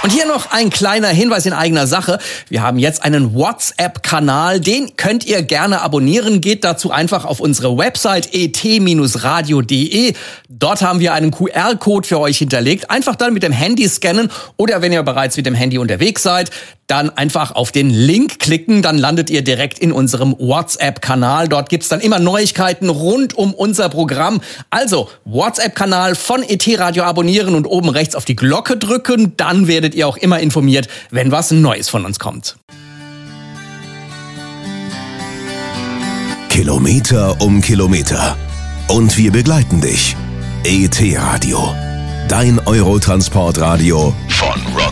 Und hier noch ein kleiner Hinweis in eigener Sache. Wir haben jetzt einen WhatsApp-Kanal, den könnt ihr gerne abonnieren. Geht dazu einfach auf unsere Website et-radio.de. Dort haben wir einen QR-Code für euch hinterlegt. Einfach dann mit dem Handy scannen oder wenn ihr bereits mit dem Handy unterwegs seid, dann einfach auf den Link klicken. Dann landet ihr direkt in unserem WhatsApp-Kanal. Dort gibt's dann immer Neuigkeiten rund um unser Programm. Also WhatsApp-Kanal von ET-Radio abonnieren und oben rechts auf die Glocke drücken. Dann werdet ihr auch immer informiert, wenn was Neues von uns kommt. Kilometer um Kilometer. Und wir begleiten dich. ET-Radio. Dein Eurotransportradio von Rock